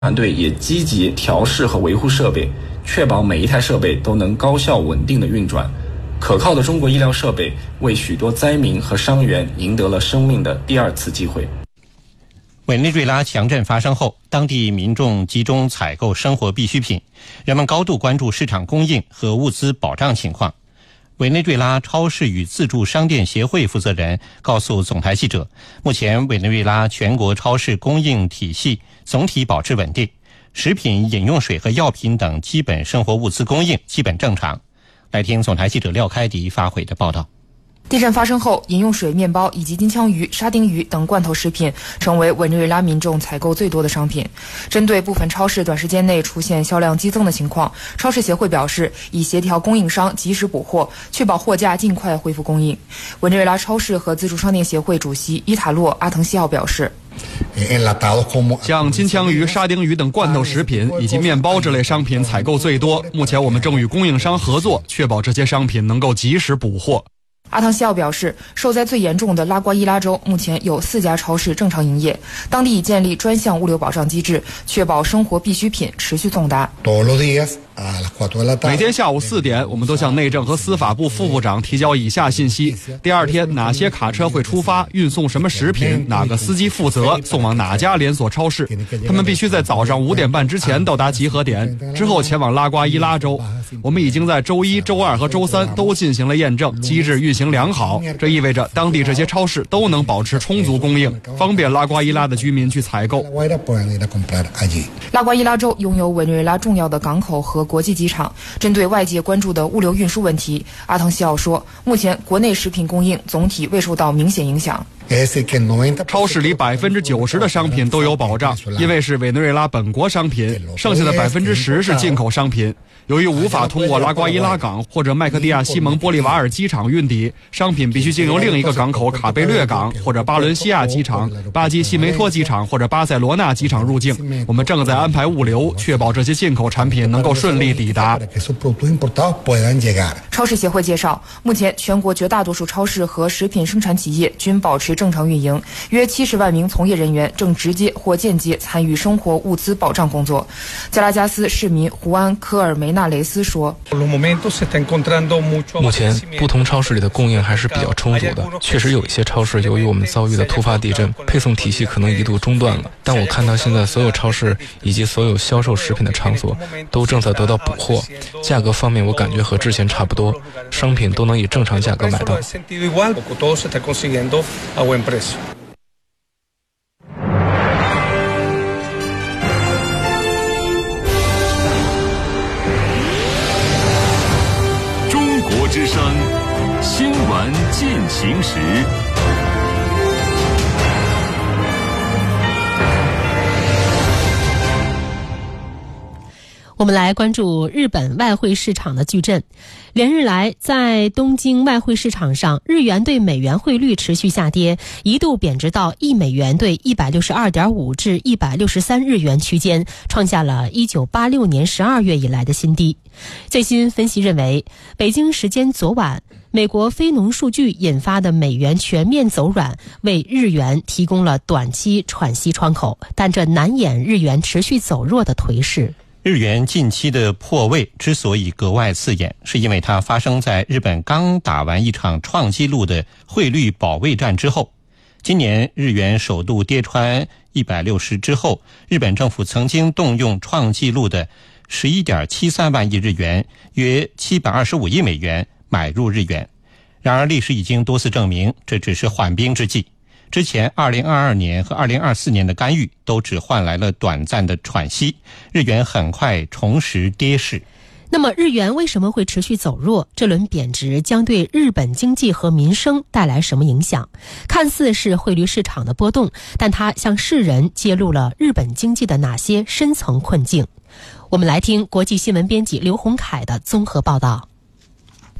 团队也积极调试和维护设备，确保每一台设备都能高效稳定的运转。可靠的中国医疗设备为许多灾民和伤员赢得了生命的第二次机会。 委内瑞拉强震发生后，当地民众集中采购生活必需品，人们高度关注市场供应和物资保障情况。委内瑞拉超市与自助商店协会负责人告诉总台记者，目前委内瑞拉全国超市供应体系总体保持稳定，食品、饮用水和药品等基本生活物资供应基本正常。来听总台记者廖开迪发回的报道。 地震发生后，饮用水、面包以及金枪鱼、沙丁鱼等罐头食品成为委内瑞拉民众采购最多的商品。针对部分超市短时间内出现销量激增的情况，超市协会表示已协调供应商及时补货，确保货架尽快恢复供应。委内瑞拉超市和自助商店协会主席伊塔洛·阿滕西奥表示， 像金枪鱼、沙丁鱼等罐头食品以及面包这类商品采购最多，目前我们正与供应商合作，确保这些商品能够及时补货。 阿滕西奥表示，受灾最严重的拉瓜伊拉州目前有4家超市正常营业，当地已建立专项物流保障机制，确保生活必需品持续送达。 每天下午4点，我们都向内政和司法部副部长提交以下信息：第二天哪些卡车会出发，运送什么食品，哪个司机负责，送往哪家连锁超市。他们必须在早上5点半之前到达集合点，之后前往拉瓜伊拉州。我们已经在周1、周2和周3都进行了验证，机制运行良好。这意味着当地这些超市都能保持充足供应，方便拉瓜伊拉的居民去采购。 拉瓜伊拉州拥有委内瑞拉重要的港口和国际机场。针对外界关注的物流运输问题，阿滕西奥说，目前国内食品供应总体未受到明显影响。 超市里90%的商品都有保障，因为是委内瑞拉本国商品，剩下的10%是进口商品。由于无法通过拉瓜伊拉港或者麦克蒂亚西蒙玻利瓦尔机场运抵，商品必须经由另一个港口卡贝略港或者巴伦西亚机场、巴基西梅托机场或者巴塞罗那机场入境。我们正在安排物流，确保这些进口产品能够顺利抵达。 超市协会介绍，目前全国绝大多数超市和食品生产企业均保持正常运营，约70万名从业人员正直接或间接参与生活物资保障工作。加拉加斯市民胡安·科尔梅纳雷斯说， 目前不同超市里的供应还是比较充足的，确实有一些超市由于我们遭遇的突发地震，配送体系可能一度中断了，但我看到现在所有超市以及所有销售食品的场所都正在得到补货，价格方面我感觉和之前差不多，商品都能以正常价格买到。 中国之声新闻进行时。 我们来关注日本外汇市场的巨震。连日来，在东京外汇市场上，日元对美元汇率持续下跌，一度贬值到1美元对 162.5 至163日元区间，创下了1986年12月以来的新低。最新分析认为，北京时间昨晚，美国非农数据引发的美元全面走软，为日元提供了短期喘息窗口，但这难掩日元持续走弱的颓势。 日元近期的破位之所以格外刺眼，是因为它发生在日本刚打完一场创纪录的汇率保卫战之后。今年日元首度跌穿160之后，日本政府曾经动用创纪录的11.73万亿日元，约725亿美元买入日元。然而历史已经多次证明，这只是缓兵之计。之前2022年和2024年的干预都只换来了短暂的喘息，日元很快重拾跌势。 那么日元为什么会持续走弱？这轮贬值将对日本经济和民生带来什么影响？看似是汇率市场的波动，但它向世人揭露了日本经济的哪些深层困境？我们来听国际新闻编辑刘洪凯的综合报道。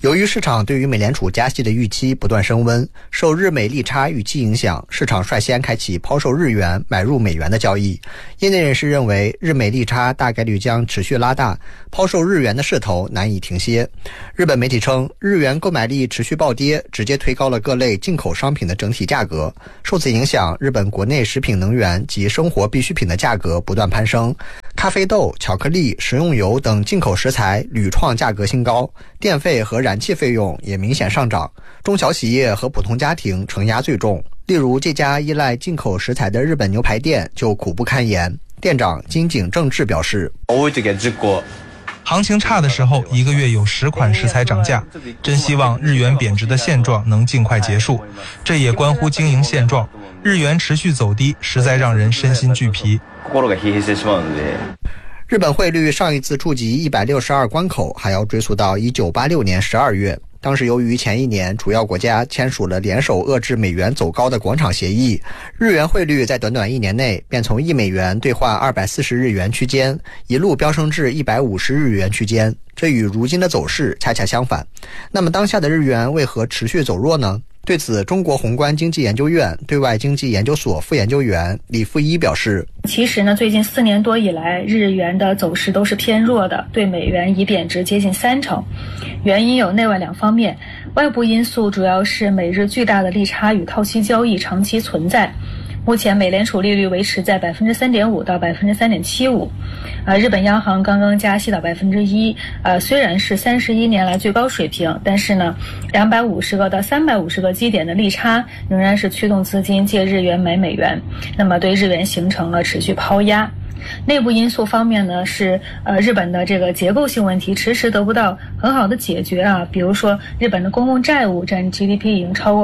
由于市场对于美联储加息的预期不断升温，受日美利差预期影响，市场率先开启抛售日元买入美元的交易。业内人士认为，日美利差大概率将持续拉大，抛售日元的势头难以停歇。日本媒体称，日元购买力持续暴跌，直接推高了各类进口商品的整体价格。受此影响，日本国内食品、能源及生活必需品的价格不断攀升，咖啡豆、巧克力、食用油等进口食材屡创价格新高，电费和燃气费用也明显上涨，中小企业和普通家庭承压最重。例如，这家依赖进口食材的日本牛排店就苦不堪言。店长金井正治表示， 行情差的时候，1个月有10款食材涨价，真希望日元贬值的现状能尽快结束。这也关乎经营现状，日元持续走低，实在让人身心俱疲。 日本汇率上一次触及162关口还要追溯到1986年12月，当时由于前一年主要国家签署了联手遏制美元走高的广场协议，日元汇率在短短1年内便从1美元兑换240日元区间一路飙升至150日元区间，这与如今的走势恰恰相反。那么当下的日元为何持续走弱呢？对此，中国宏观经济研究院对外经济研究所副研究员李富一表示， 其实呢，最近4年多以来，日元的走势都是偏弱的，对美元已贬值接近30%。原因有内外两方面，外部因素主要是美日巨大的利差与套息交易长期存在。目前美联储利率维持在 3.5% 到 3.75%，日本央行刚刚加息到 1%，虽然是31年来最高水平，但是呢，250个到350个基点的利差仍然是驱动资金借日元买美元，那么对日元形成了持续抛压。内部因素方面呢，是日本的这个结构性问题迟迟得不到很好的解决啊，比如说日本的公共债务占 GDP 已经超过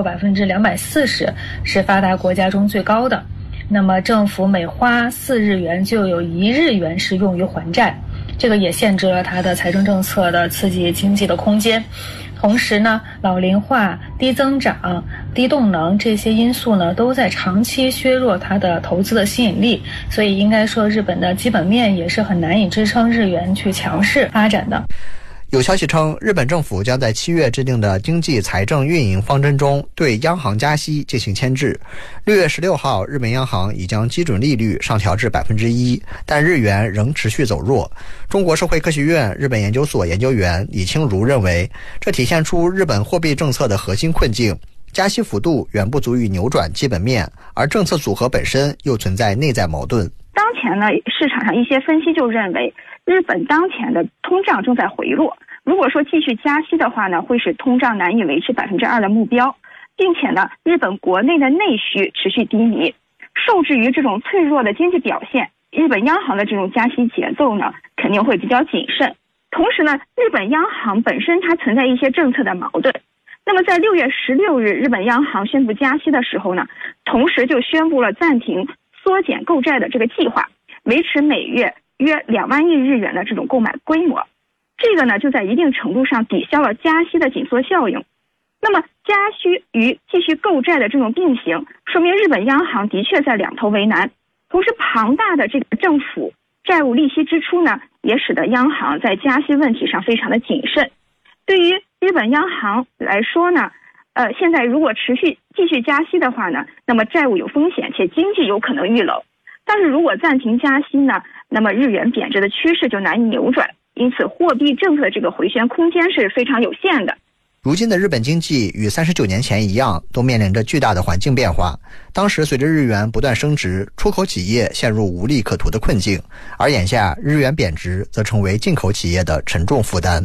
240%，是发达国家中最高的。那么政府每花4日元就有1日元是用于还债，这个也限制了它的财政政策的刺激经济的空间。同时呢，老龄化、低增长、低动能这些因素呢，都在长期削弱它的投资的吸引力，所以应该说日本的基本面也是很难以支撑日元去强势发展的。 有消息称，日本政府将在7月制定的经济财政运营方针中对央行加息进行牵制。6月16号，日本央行已将基准利率上调至 1%， 但日元仍持续走弱。中国社会科学院日本研究所研究员李清如认为，这体现出日本货币政策的核心困境，加息幅度远不足以扭转基本面，而政策组合本身又存在内在矛盾。 当前呢，市场上一些分析就认为，日本当前的通胀正在回落，如果说继续加息的话呢，会使通胀难以维持 2% 的目标，并且呢，日本国内的内需持续低迷，受制于这种脆弱的经济表现，日本央行的这种加息节奏呢，肯定会比较谨慎。同时呢，日本央行本身它存在一些政策的矛盾。那么在6月16日，日本央行宣布加息的时候呢，同时就宣布了暂停缩减购债的这个计划，维持每月约2万亿日元的这种购买规模。这个呢，就在一定程度上抵消了加息的紧缩效应。那么加息与继续购债的这种并行，说明日本央行的确在两头为难。同时，庞大的这个政府债务利息支出呢，也使得央行在加息问题上非常的谨慎。对于日本央行来说呢，现在如果继续加息的话呢，那么债务有风险，且经济有可能遇冷。但是如果暂停加息呢，那么日元贬值的趋势就难以扭转。因此，货币政策的这个回旋空间是非常有限的。 如今的日本经济与39年前一样，都面临着巨大的环境变化。当时随着日元不断升值，出口企业陷入无利可图的困境，而眼下日元贬值则成为进口企业的沉重负担。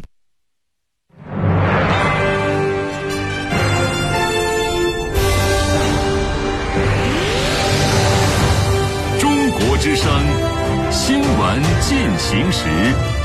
中国之声新闻进行时。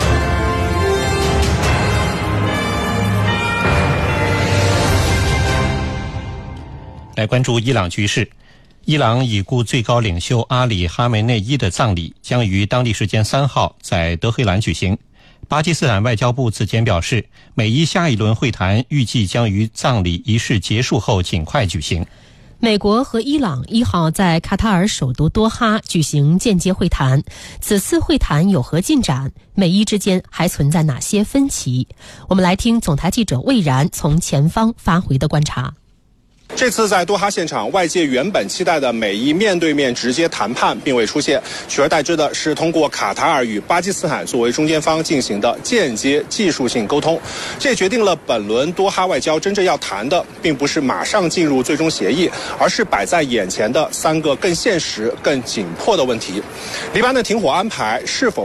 来关注伊朗局势。伊朗已故最高领袖阿里·哈梅内伊的葬礼将于当地时间3号在德黑兰举行。巴基斯坦外交部此前表示，美伊下一轮会谈预计将于葬礼仪式结束后尽快举行。 美国和伊朗1号在卡塔尔首都多哈举行间接会谈，此次会谈有何进展？美伊之间还存在哪些分歧？我们来听总台记者魏然从前方发回的观察。 这次在多哈现场，外界原本期待的美伊面对面直接谈判并未出现，取而代之的是通过卡塔尔与巴基斯坦作为中间方进行的间接技术性沟通。这也决定了本轮多哈外交真正要谈的，并不是马上进入最终协议，而是摆在眼前的3个更现实、更紧迫的问题：黎巴嫩停火安排是否